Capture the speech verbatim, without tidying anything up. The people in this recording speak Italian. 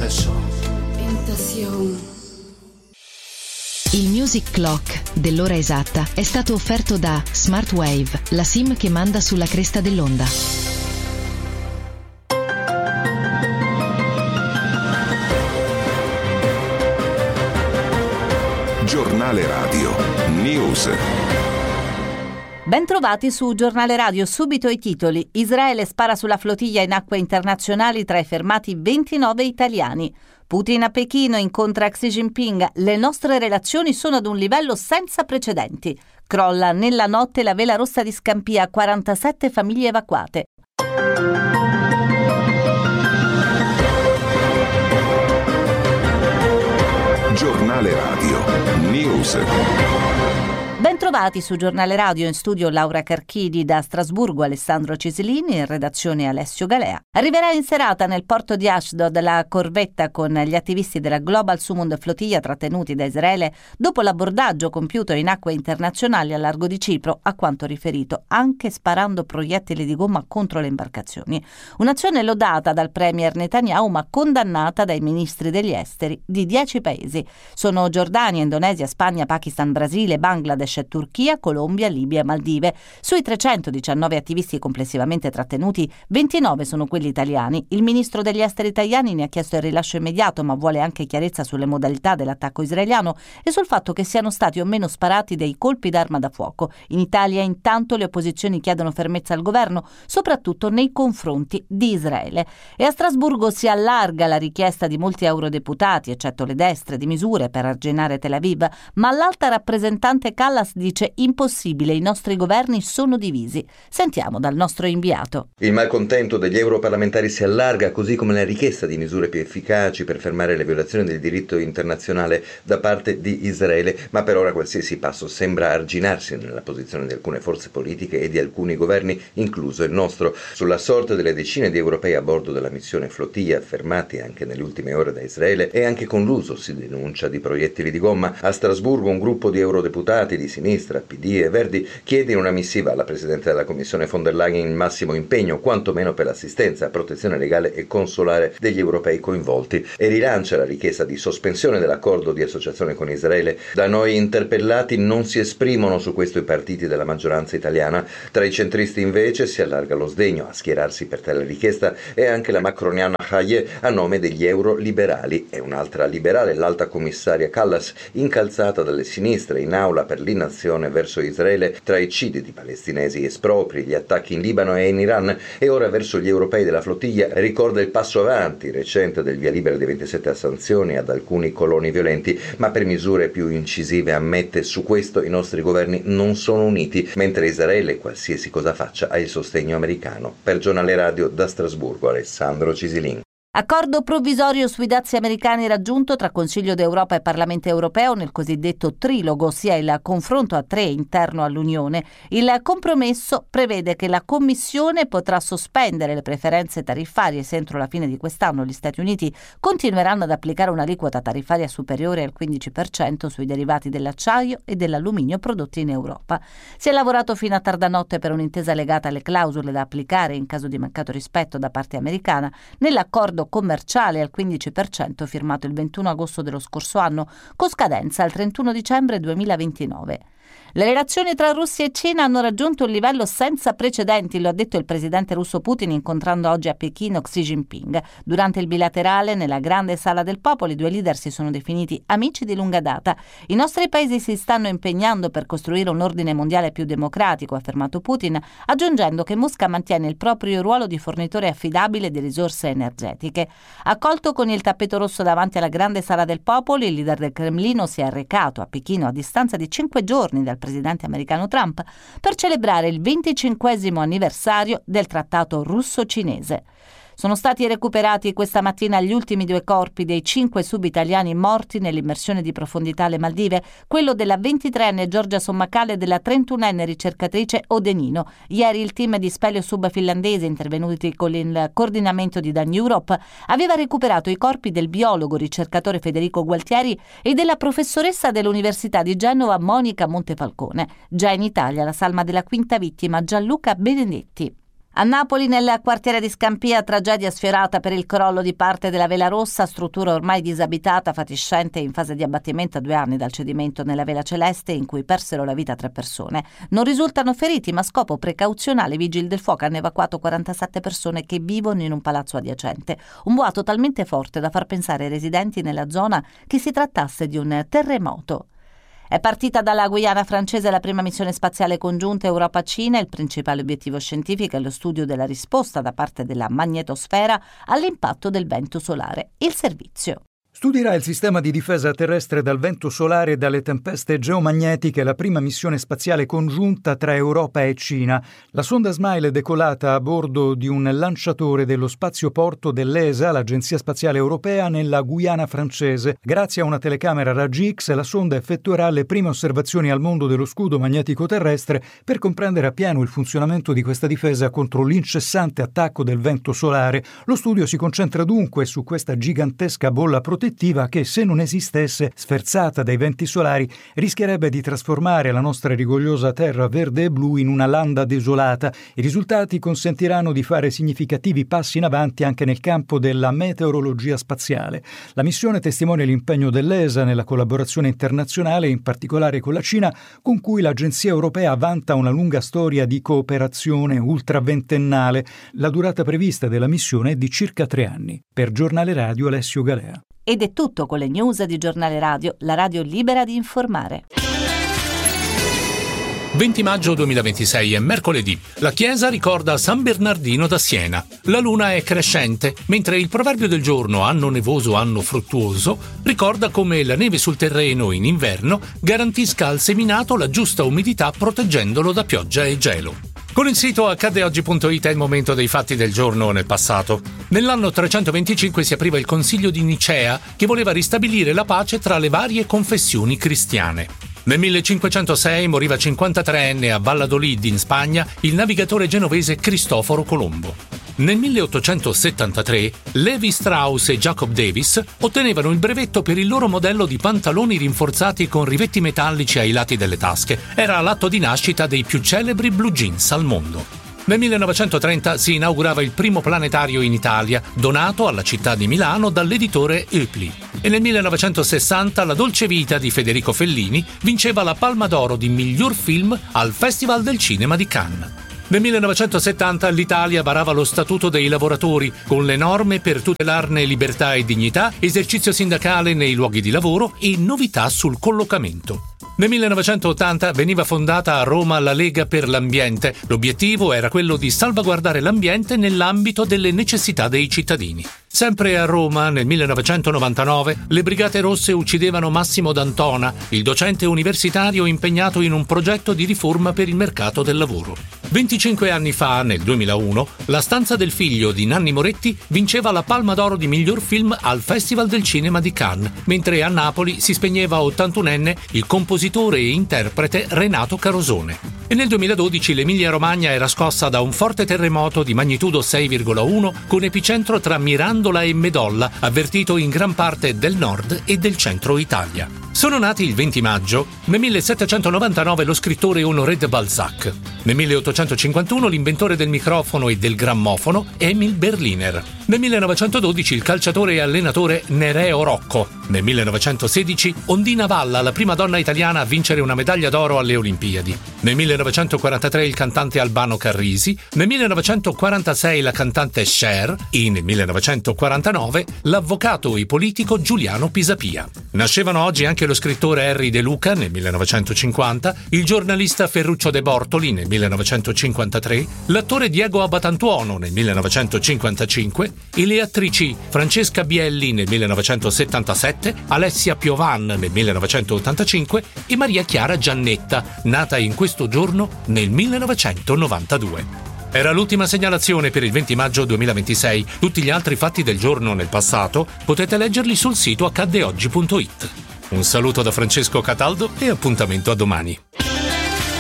Tentación. Tentación. Il Music Clock dell'ora esatta è stato offerto da Smart Wave, la SIM che manda sulla cresta dell'onda. Giornale Radio News. Bentrovati su Giornale Radio, subito i titoli. Israele spara sulla flottiglia in acque internazionali, tra i fermati ventinove italiani. Putin a Pechino incontra Xi Jinping. Le nostre relazioni sono ad un livello senza precedenti. Crolla nella notte la vela rossa di Scampia, quarantasette famiglie evacuate. Giornale Radio News. Bentrovati su Giornale Radio, in studio Laura Carchidi, da Strasburgo Alessandro Cisilini, in redazione Alessio Galea. Arriverà in serata nel porto di Ashdod la corvetta con gli attivisti della Global Sumud Flotilla trattenuti da Israele dopo l'abbordaggio compiuto in acque internazionali a largo di Cipro, a quanto riferito, anche sparando proiettili di gomma contro le imbarcazioni. Un'azione lodata dal premier Netanyahu ma condannata dai ministri degli esteri di dieci paesi. Sono Giordania, Indonesia, Spagna, Pakistan, Brasile, Bangladesh, Turchia, Colombia, Libia e Maldive. Sui trecentodiciannove attivisti complessivamente trattenuti, ventinove sono quelli italiani. Il ministro degli esteri italiani ne ha chiesto il rilascio immediato, ma vuole anche chiarezza sulle modalità dell'attacco israeliano e sul fatto che siano stati o meno sparati dei colpi d'arma da fuoco. In Italia, intanto, le opposizioni chiedono fermezza al governo, soprattutto nei confronti di Israele. E a Strasburgo si allarga la richiesta di molti eurodeputati, eccetto le destre, di misure per arginare Tel Aviv, ma l'alta rappresentante Callas dice impossibile, i nostri governi sono divisi. Sentiamo dal nostro inviato. Il malcontento degli europarlamentari si allarga, così come la richiesta di misure più efficaci per fermare le violazioni del diritto internazionale da parte di Israele, ma per ora qualsiasi passo sembra arginarsi nella posizione di alcune forze politiche e di alcuni governi, incluso il nostro. Sulla sorte delle decine di europei a bordo della missione flottiglia, fermati anche nelle ultime ore da Israele, e anche con l'uso, si denuncia, di proiettili di gomma. A Strasburgo un gruppo di eurodeputati di sinistra, P D e Verdi chiede in una missiva alla Presidente della Commissione von der Leyen il massimo impegno, quantomeno per l'assistenza, protezione legale e consolare degli europei coinvolti, e rilancia la richiesta di sospensione dell'accordo di associazione con Israele. Da noi interpellati non si esprimono su questo i partiti della maggioranza italiana. Tra i centristi invece si allarga lo sdegno a schierarsi per tale richiesta e anche la macroniana Haye a nome degli euroliberali e un'altra liberale, l'alta commissaria Callas, incalzata dalle sinistre in aula per l'inazione verso Israele, tra eccidi di palestinesi, espropri, gli attacchi in Libano e in Iran, e ora verso gli europei della flottiglia ricorda il passo avanti recente del via libera dei ventisette a sanzioni ad alcuni coloni violenti, ma per misure più incisive ammette: su questo i nostri governi non sono uniti, mentre Israele, qualsiasi cosa faccia, ha il sostegno americano. Per Giornale Radio da Strasburgo Alessandro Cisilin. Accordo provvisorio sui dazi americani raggiunto tra Consiglio d'Europa e Parlamento europeo nel cosiddetto trilogo, ossia il confronto a tre interno all'Unione. Il compromesso prevede che la Commissione potrà sospendere le preferenze tariffarie se entro la fine di quest'anno gli Stati Uniti continueranno ad applicare un'aliquota tariffaria superiore al quindici per cento sui derivati dell'acciaio e dell'alluminio prodotti in Europa. Si è lavorato fino a tarda notte per un'intesa legata alle clausole da applicare in caso di mancato rispetto da parte americana nell'accordo commerciale al quindici per cento firmato il ventuno agosto dello scorso anno, con scadenza al trentuno dicembre duemilaventinove. Le relazioni tra Russia e Cina hanno raggiunto un livello senza precedenti, lo ha detto il presidente russo Putin incontrando oggi a Pechino Xi Jinping. Durante il bilaterale nella grande sala del popolo i due leader si sono definiti amici di lunga data. I nostri paesi si stanno impegnando per costruire un ordine mondiale più democratico, ha affermato Putin, aggiungendo che Mosca mantiene il proprio ruolo di fornitore affidabile di risorse energetiche. Accolto con il tappeto rosso davanti alla grande sala del popolo, il leader del Cremlino si è recato a Pechino a distanza di cinque giorni dal presidente americano Trump per celebrare il venticinquesimo anniversario del trattato russo-cinese. Sono stati recuperati questa mattina gli ultimi due corpi dei cinque sub-italiani morti nell'immersione di profondità alle Maldive, quello della ventitreenne Giorgia Sommakale e della trentunenne ricercatrice Odenino. Ieri il team di speleo sub finlandese, intervenuti con il coordinamento di Dan Europe, aveva recuperato i corpi del biologo ricercatore Federico Gualtieri e della professoressa dell'Università di Genova Monica Montefalcone. Già in Italia la salma della quinta vittima, Gianluca Benedetti. A Napoli, nel quartiere di Scampia, tragedia sfiorata per il crollo di parte della Vela Rossa, struttura ormai disabitata, fatiscente, in fase di abbattimento a due anni dal cedimento nella Vela Celeste, in cui persero la vita tre persone. Non risultano feriti, ma a scopo precauzionale i vigili del fuoco hanno evacuato quarantasette persone che vivono in un palazzo adiacente. Un boato talmente forte da far pensare ai residenti nella zona che si trattasse di un terremoto. È partita dalla Guyana francese la prima missione spaziale congiunta Europa-Cina. Il principale obiettivo scientifico è lo studio della risposta da parte della magnetosfera all'impatto del vento solare. Il servizio studierà il sistema di difesa terrestre dal vento solare e dalle tempeste geomagnetiche, la prima missione spaziale congiunta tra Europa e Cina. La sonda Smile è decollata a bordo di un lanciatore dello spazioporto dell'E S A, l'Agenzia Spaziale Europea, nella Guyana francese. Grazie a una telecamera raggi X, la sonda effettuerà le prime osservazioni al mondo dello scudo magnetico terrestre per comprendere appieno il funzionamento di questa difesa contro l'incessante attacco del vento solare. Lo studio si concentra dunque su questa gigantesca bolla protettiva che, se non esistesse, sferzata dai venti solari, rischierebbe di trasformare la nostra rigogliosa terra verde e blu in una landa desolata. I risultati consentiranno di fare significativi passi in avanti anche nel campo della meteorologia spaziale. La missione testimonia l'impegno dell'E S A nella collaborazione internazionale, in particolare con la Cina, con cui l'Agenzia Europea vanta una lunga storia di cooperazione ultraventennale. La durata prevista della missione è di circa tre anni. Per Giornale Radio, Alessio Galea. Ed è tutto con le news di Giornale Radio, la radio libera di informare. venti maggio duemilaventisei è mercoledì. La chiesa ricorda San Bernardino da Siena. La luna è crescente, mentre il proverbio del giorno anno nevoso, anno fruttuoso ricorda come la neve sul terreno in inverno garantisca al seminato la giusta umidità proteggendolo da pioggia e gelo. Con il sito accade oggi punto it è il momento dei fatti del giorno nel passato. Nell'anno trecentoventicinque si apriva il Concilio di Nicea, che voleva ristabilire la pace tra le varie confessioni cristiane. Nel millecinquecentosei moriva cinquantatreenne a Valladolid, in Spagna, il navigatore genovese Cristoforo Colombo. Nel milleottocentosettantatré Levi Strauss e Jacob Davis ottenevano il brevetto per il loro modello di pantaloni rinforzati con rivetti metallici ai lati delle tasche. Era l'atto di nascita dei più celebri blue jeans al mondo. Nel millenovecentotrenta si inaugurava il primo planetario in Italia, donato alla città di Milano dall'editore Oepli. E nel millenovecentosessanta La dolce vita di Federico Fellini vinceva la Palma d'Oro di miglior film al Festival del Cinema di Cannes. Nel millenovecentosettanta l'Italia varava lo Statuto dei lavoratori, con le norme per tutelarne libertà e dignità, esercizio sindacale nei luoghi di lavoro e novità sul collocamento. Nel millenovecentottanta veniva fondata a Roma la Lega per l'Ambiente. L'obiettivo era quello di salvaguardare l'ambiente nell'ambito delle necessità dei cittadini. Sempre a Roma, nel millenovecentonovantanove, le Brigate Rosse uccidevano Massimo D'Antona, il docente universitario impegnato in un progetto di riforma per il mercato del lavoro. venticinque anni fa, nel duemilauno, La stanza del figlio di Nanni Moretti vinceva la Palma d'Oro di miglior film al Festival del Cinema di Cannes, mentre a Napoli si spegneva a ottantunenne il compositore e interprete Renato Carosone. E nel duemiladodici l'Emilia-Romagna era scossa da un forte terremoto di magnitudo sei virgola uno con epicentro tra Mirandola e Medolla, avvertito in gran parte del nord e del centro Italia. Sono nati il venti maggio, nel millesettecentonovantanove lo scrittore Honoré de Balzac, nel milleottocentocinquantuno l'inventore del microfono e del grammofono Emil Berliner, nel millenovecentododici il calciatore e allenatore Nereo Rocco, nel millenovecentosedici Ondina Valla, la prima donna italiana a vincere una medaglia d'oro alle Olimpiadi, nel millenovecentoquarantatré il cantante Albano Carrisi, nel millenovecentoquarantasei la cantante Cher e nel millenovecentoquarantanove l'avvocato e politico Giuliano Pisapia. Nascevano oggi anche lo scrittore Henry De Luca nel millenovecentocinquanta, il giornalista Ferruccio De Bortoli nel millenovecentocinquantatré, l'attore Diego Abatantuono nel millenovecentocinquantacinque e le attrici Francesca Bielli nel millenovecentosettantasette, Alessia Piovan nel millenovecentottantacinque e Maria Chiara Giannetta, nata in questo giorno nel millenovecentonovantadue. Era l'ultima segnalazione per il venti maggio duemilaventisei. Tutti gli altri fatti del giorno nel passato potete leggerli sul sito accade oggi punto it. Un saluto da Francesco Cataldo e appuntamento a domani.